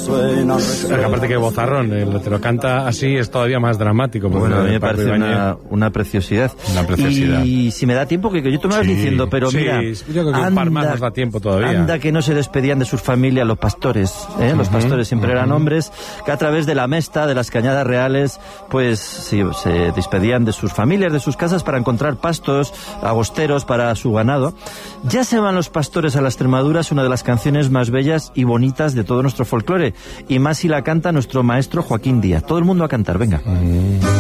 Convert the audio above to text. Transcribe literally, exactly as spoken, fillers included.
Aparte que vozarrón, el, te lo canta así, es todavía más dramático. Bueno, a mí me parece una, una preciosidad. Una preciosidad. Y si me da tiempo, que, que yo te me vas sí, diciendo, pero sí, mira, yo creo que anda, un par más nos da tiempo todavía. Anda que no se despedían de sus familias los pastores, ¿eh? Los uh-huh, pastores siempre uh-huh. eran hombres que a través de la mesta, de las cañadas reales, pues sí, se despedían de sus familias, de sus casas para encontrar pastos agosteros para su ganado. Ya se van los pastores a la Extremadura, es una de las canciones más bellas y bonitas de todo nuestro folclore, y más si la canta nuestro maestro Joaquín Díaz. Todo el mundo a cantar, venga. Mm.